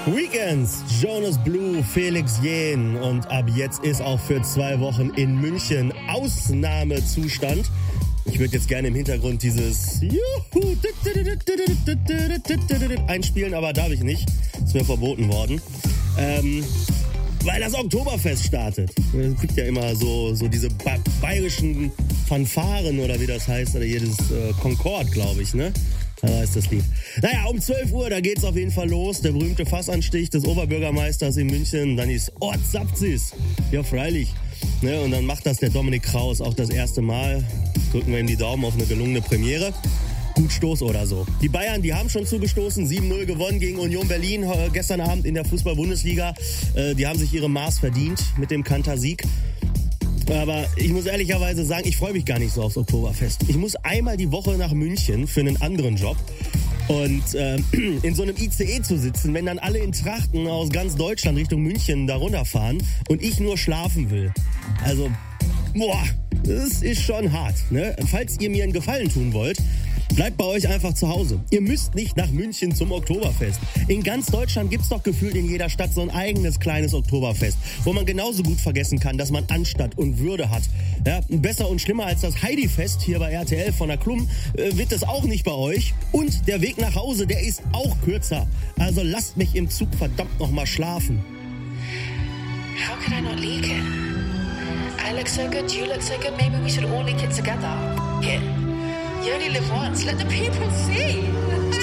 Weekends, Jonas Blue, Felix Jähn und ab jetzt ist auch für 2 Wochen in München Ausnahmezustand. Ich würde jetzt gerne im Hintergrund dieses Juhu einspielen, aber darf ich nicht. Ist mir verboten worden. Weil das Oktoberfest startet. Es gibt ja immer so diese bayerischen Fanfaren oder wie das heißt, oder jedes Concorde, glaube ich, ne? Da heißt das Lied. Naja, um 12 Uhr, da geht's auf jeden Fall los. Der berühmte Fassanstich des Oberbürgermeisters in München. Dann ist Ortsapsis. Ja, freilich. Ne, und dann macht das der Dominik Kraus auch das erste Mal. Drücken wir ihm die Daumen auf eine gelungene Premiere. Gut Stoß oder so. Die Bayern, die haben schon zugestoßen. 7-0 gewonnen gegen Union Berlin gestern Abend in der Fußball-Bundesliga. Die haben sich ihre Maß verdient mit dem Kantersieg. Aber ich muss ehrlicherweise sagen, ich freue mich gar nicht so aufs Oktoberfest. Ich muss einmal die Woche nach München für einen anderen Job. Und in so einem ICE zu sitzen, wenn dann alle in Trachten aus ganz Deutschland Richtung München da runterfahren und ich nur schlafen will. Also, boah, das ist schon hart, ne? Falls ihr mir einen Gefallen tun wollt, bleibt bei euch einfach zu Hause. Ihr müsst nicht nach München zum Oktoberfest. In ganz Deutschland gibt's doch gefühlt in jeder Stadt so ein eigenes kleines Oktoberfest, wo man genauso gut vergessen kann, dass man Anstand und Würde hat. Ja, besser und schlimmer als das Heidi-Fest hier bei RTL von der Klum wird es auch nicht bei euch. Und der Weg nach Hause, der ist auch kürzer. Also lasst mich im Zug verdammt noch mal schlafen. How could I not leak it? I look so good, you look so good, maybe we should all leak it together. Here. You only live once, let the people see.